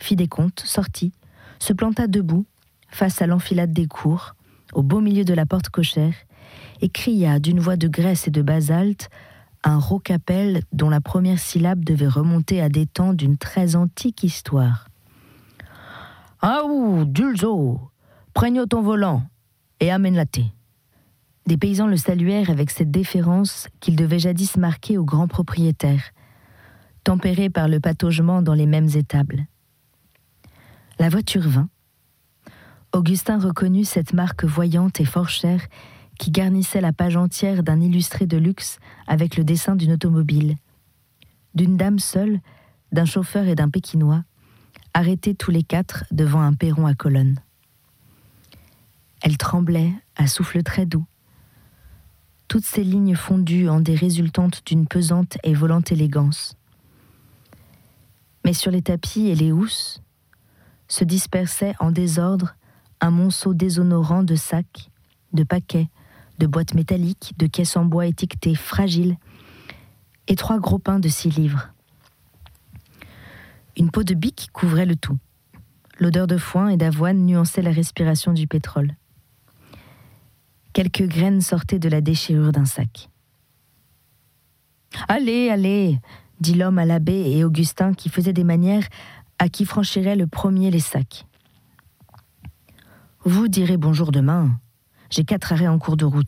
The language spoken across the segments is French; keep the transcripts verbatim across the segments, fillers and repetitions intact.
fit des comptes, sortit, se planta debout, face à l'enfilade des cours, au beau milieu de la porte cochère, et cria d'une voix de graisse et de basalte un rocapelle dont la première syllabe devait remonter à des temps d'une très antique histoire. « Aou, Dulzo, prenne ton volant et amène-la-t » Des paysans le saluèrent avec cette déférence qu'il devait jadis marquer aux grands propriétaires, tempérée par le pataugement dans les mêmes étables. La voiture vint. Augustin reconnut cette marque voyante et fort chère qui garnissait la page entière d'un illustré de luxe avec le dessin d'une automobile, d'une dame seule, d'un chauffeur et d'un Pékinois, arrêtés tous les quatre devant un perron à colonnes. Elle tremblait à souffle très doux. Toutes ces lignes fondues en des résultantes d'une pesante et volante élégance. Mais sur les tapis et les housses se dispersait en désordre un monceau déshonorant de sacs, de paquets, de boîtes métalliques, de caisses en bois étiquetées fragiles, et trois gros pains de six livres. Une peau de bique couvrait le tout. L'odeur de foin et d'avoine nuançait la respiration du pétrole. Quelques graines sortaient de la déchirure d'un sac. « Allez, allez !» dit l'homme à l'abbé et Augustin qui faisait des manières à qui franchirait le premier les sacs. « Vous direz bonjour demain. J'ai quatre arrêts en cours de route. »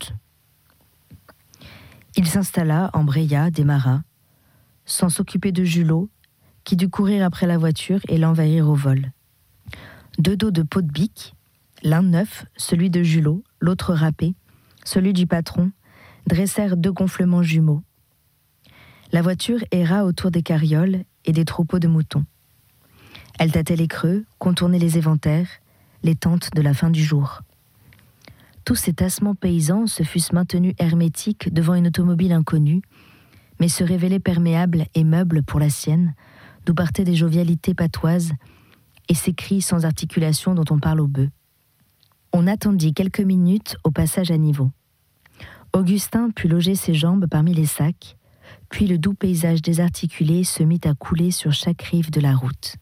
Il s'installa, embraya, démarra, sans s'occuper de Julot, qui dut courir après la voiture et l'envahir au vol. Deux dos de peau de bique, l'un neuf, celui de Julot, l'autre râpé, celui du patron, dressèrent deux gonflements jumeaux. La voiture erra autour des carrioles et des troupeaux de moutons. Elle tâtait les creux, contournait les éventaires, les tentes de la fin du jour. Tous ces tassements paysans se fussent maintenus hermétiques devant une automobile inconnue, mais se révélaient perméables et meubles pour la sienne, d'où partaient des jovialités patoises et ces cris sans articulation dont on parle aux bœufs. On attendit quelques minutes au passage à niveau. Augustin put loger ses jambes parmi les sacs, puis le doux paysage désarticulé se mit à couler sur chaque rive de la route.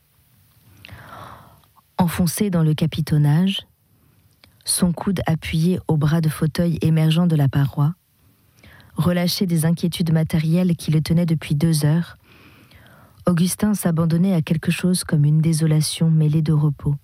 Enfoncé dans le capitonnage, son coude appuyé au bras de fauteuil émergeant de la paroi, relâché des inquiétudes matérielles qui le tenaient depuis deux heures, Augustin s'abandonnait à quelque chose comme une désolation mêlée de repos.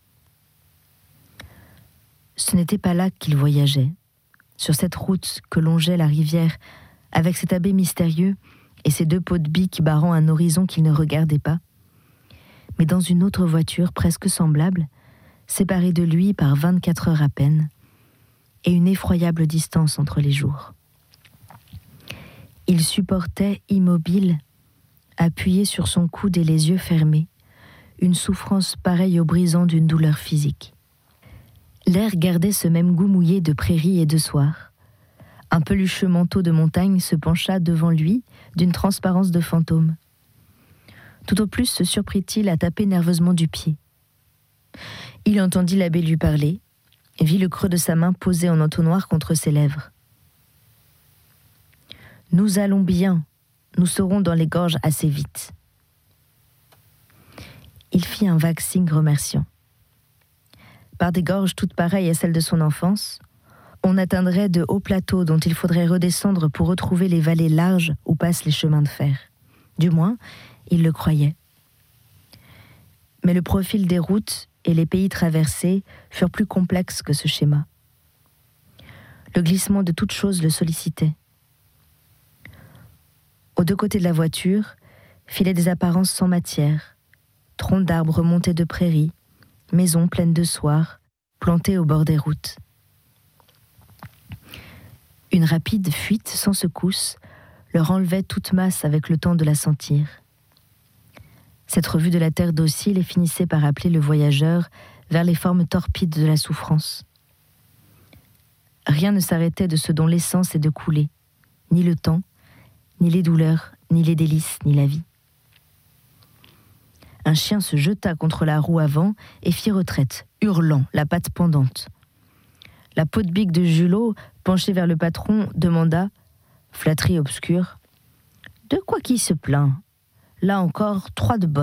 Ce n'était pas là qu'il voyageait, sur cette route que longeait la rivière, avec cet abbé mystérieux et ses deux pots de bique barrant un horizon qu'il ne regardait pas, mais dans une autre voiture presque semblable, séparée de lui par vingt-quatre heures à peine, et une effroyable distance entre les jours. Il supportait, immobile, appuyé sur son coude et les yeux fermés, une souffrance pareille au brisant d'une douleur physique. L'air gardait ce même goût mouillé de prairie et de soir. Un pelucheux manteau de montagne se pencha devant lui d'une transparence de fantôme. Tout au plus se surprit-il à taper nerveusement du pied. Il entendit l'abbé lui parler, et vit le creux de sa main posé en entonnoir contre ses lèvres. « Nous allons bien, nous serons dans les gorges assez vite. » Il fit un vague signe remerciant. Par des gorges toutes pareilles à celles de son enfance, on atteindrait de hauts plateaux dont il faudrait redescendre pour retrouver les vallées larges où passent les chemins de fer. Du moins, il le croyait. Mais le profil des routes et les pays traversés furent plus complexes que ce schéma. Le glissement de toute chose le sollicitait. Aux deux côtés de la voiture, filaient des apparences sans matière, troncs d'arbres montés de prairies, maisons pleines de soirs, plantées au bord des routes. Une rapide fuite sans secousse leur enlevait toute masse avec le temps de la sentir. Cette revue de la terre docile finissait par appeler le voyageur vers les formes torpides de la souffrance. Rien ne s'arrêtait de ce dont l'essence est de couler, ni le temps, ni les douleurs, ni les délices, ni la vie. Un chien se jeta contre la roue avant et fit retraite, hurlant, la patte pendante. La peau de bique de Julot, penchée vers le patron, demanda, flatterie obscure, « De quoi qui se plaint ? Là encore, trois de bonnes. »